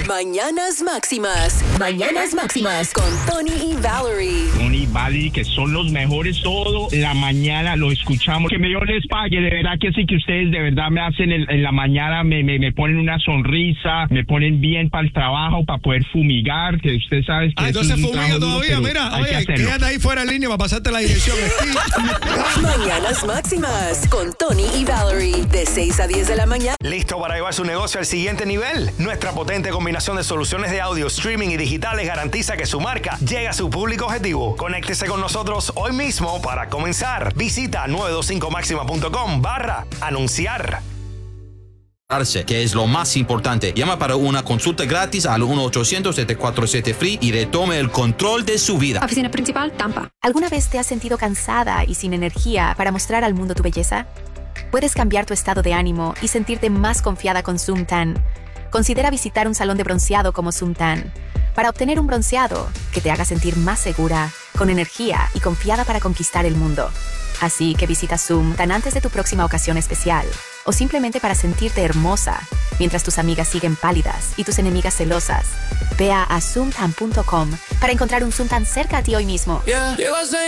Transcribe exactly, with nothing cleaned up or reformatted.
Mañanas Máximas. Mañanas Máximas con Tony y Valerie. Tony y Valerie, que son los mejores todo la mañana, lo escuchamos. Que me Dios les pague, de verdad que sí, que ustedes de verdad me hacen en, en la mañana, me, me, me ponen una sonrisa, me ponen bien para el trabajo, para poder fumigar, que usted sabe que ah, entonces es un fumiga todavía, duro, mira, hay oye, quédate ahí fuera en línea para pasarte la dirección. Mañanas Máximas con Tony y Valerie, de seis a diez de la mañana. ¿Listo para llevar su negocio al siguiente nivel? Nuestra potente combinación de soluciones de audio, streaming y digitales garantiza que su marca llegue a su público objetivo. Conéctese con nosotros hoy mismo para comenzar. Visita nueve dos cinco máxima punto com barra anunciar. Que es lo más importante. Llama para una consulta gratis al uno ochocientos siete cuatro siete free y retome el control de su vida. Oficina principal, Tampa. ¿Alguna vez te has sentido cansada y sin energía para mostrar al mundo tu belleza? Puedes cambiar tu estado de ánimo y sentirte más confiada con Suntan. Considera visitar un salón de bronceado como Suntan para obtener un bronceado que te haga sentir más segura, con energía y confiada para conquistar el mundo. Así que visita Suntan antes de tu próxima ocasión especial o simplemente para sentirte hermosa mientras tus amigas siguen pálidas y tus enemigas celosas. Ve a suntan punto com para encontrar un Suntan cerca a ti hoy mismo. Yeah. Llevo seis